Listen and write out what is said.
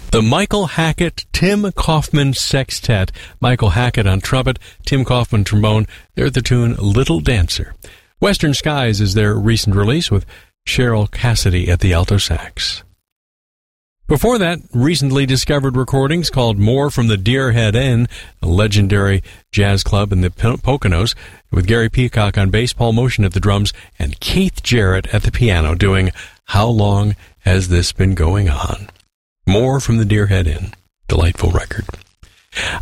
The Michael Hackett, Tim Kaufman Sextet. Michael Hackett on trumpet, Tim Kaufman trombone. They're the tune Little Dancer. Western Skies is their recent release with Cheryl Cassidy at the alto sax. Before that, recently discovered recordings called More from the Deerhead Inn, a legendary jazz club in the Poconos, with Gary Peacock on bass, Paul Motion at the drums, and Keith Jarrett at the piano doing How Long Has This Been Going On? More from the Deerhead Inn. Delightful record.